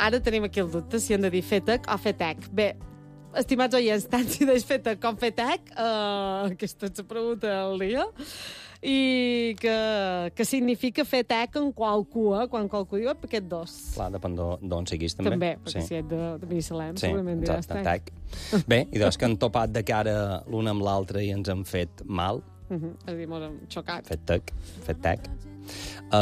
ara tenim aquí el dubte si hem de dir FETEC o FETEC. Bé, estimats oients, tant si deix FETEC com FETEC, aquesta és la pregunta del dia, i que significa FETEC en qualcú, quan qualcú diu aquest dos. Clar, depèn d'on siguis, també. També, perquè si ets de Binissalem, segurament diràs TEC. Bé, i doncs que han topat de cara l'un amb l'altre i ens han fet mal. És a dir, mos hem xocat. FETEC.